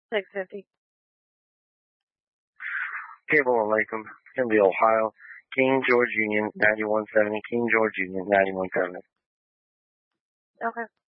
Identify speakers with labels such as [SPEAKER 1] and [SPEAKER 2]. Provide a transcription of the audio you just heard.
[SPEAKER 1] 650.
[SPEAKER 2] Cable Alaikum. It's going to be Ohio. King George Union 9170. King George Union 9170.
[SPEAKER 1] Okay.